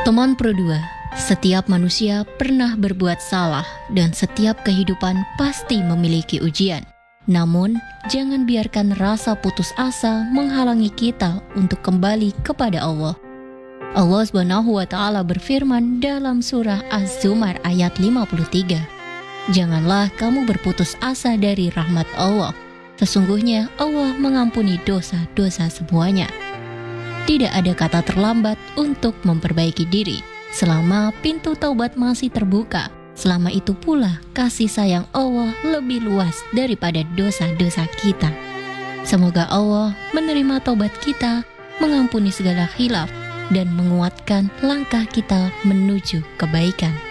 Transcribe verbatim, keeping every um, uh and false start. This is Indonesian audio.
Teman Pro dua, setiap manusia pernah berbuat salah dan setiap kehidupan pasti memiliki ujian. Namun, jangan biarkan rasa putus asa menghalangi kita untuk kembali kepada Allah. Allah Subhanahu wa Ta'ala berfirman dalam surah Az-Zumar ayat lima puluh tiga, "Janganlah kamu berputus asa dari rahmat Allah. Sesungguhnya Allah mengampuni dosa-dosa semuanya." Tidak ada kata terlambat untuk memperbaiki diri. Selama pintu taubat masih terbuka, selama itu pula kasih sayang Allah lebih luas daripada dosa-dosa kita. Semoga Allah menerima taubat kita, mengampuni segala khilaf, dan menguatkan langkah kita menuju kebaikan.